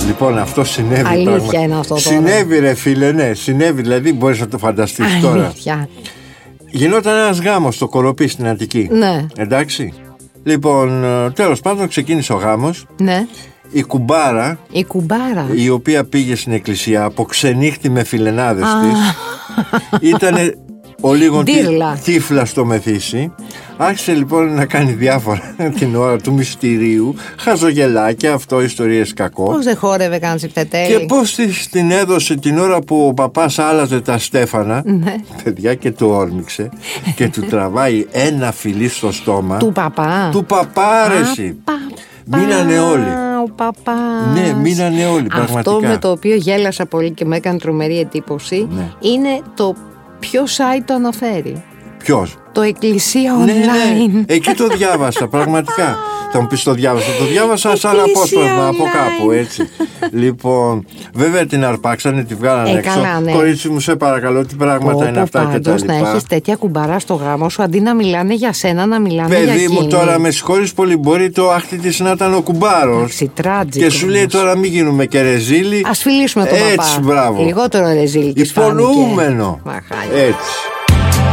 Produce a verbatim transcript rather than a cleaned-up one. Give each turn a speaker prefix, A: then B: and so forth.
A: Λοιπόν, αυτό συνέβη.
B: Αλήθεια
A: πράγμα.
B: Είναι αυτό τώρα.
A: Συνέβη, ρε φίλε, ναι, συνέβη. Δηλαδή, μπορείς να το φανταστείς τώρα.
B: Αλήθεια.
A: Γινόταν ένας γάμος στο Κοροπή στην Αττική.
B: Ναι.
A: Εντάξει. Λοιπόν, τέλος πάντων, ξεκίνησε ο γάμος.
B: Ναι.
A: Η κουμπάρα,
B: η κουμπάρα,
A: η οποία πήγε στην εκκλησία από ξενύχτη με φιλενάδες της, ήτανε ο λίγο τύφλα στο μεθύσι. Άρχισε λοιπόν να κάνει διάφορα την ώρα του μυστηρίου, χαζογελάκια, αυτό, ιστορίες κακό.
B: Πώς δεν χόρευε καν τσιπτετέλη.
A: Και πώς της την έδωσε την ώρα που ο παπάς άλλαζε τα στέφανα.
B: Ναι.
A: Παιδιά, και του όρμηξε και του τραβάει ένα φιλί στο στόμα.
B: Του παπά.
A: Του παπάρεση. Μείνανε όλοι.
B: Ο παπάς.
A: Ναι, μείνανε όλοι, πραγματικά.
B: Αυτό με το οποίο γέλασα πολύ και με έκανε τρομερή εντύπωση, ναι, είναι το ποιο site το αναφέρει.
A: Ποιος?
B: Το Εκκλησία Online.
A: Ναι, ναι. Εκεί το διάβασα, πραγματικά. Θα μου πεις το διάβασα. Το διάβασα σαν απόσπασμα από κάπου, έτσι. Λοιπόν, βέβαια την αρπάξανε, τη βγάλανε
B: ε,
A: έξω.
B: Καλά, ναι.
A: Κορίτσι μου, σε παρακαλώ, τι πράγματα Όπο, είναι αυτά και τα λοιπά.
B: Να έχεις τέτοια κουμπαρά στο γάμο σου, αντί να μιλάνε για σένα, να μιλάνε
A: Παιδί
B: για εκείνη.
A: μου, τώρα με συγχωρείς πολύ, μπορεί το άχτη της να ήταν ο κουμπάρος.
B: Τράτζικο,
A: και σου λέει τώρα μην γίνουμε και ρεζίλι.
B: Ας φιλήσουμε τον παπά.
A: Έτσι, μπράβο.
B: Λιγότερο ρεζίλι.
A: Υπονοούμενο. Έτσι.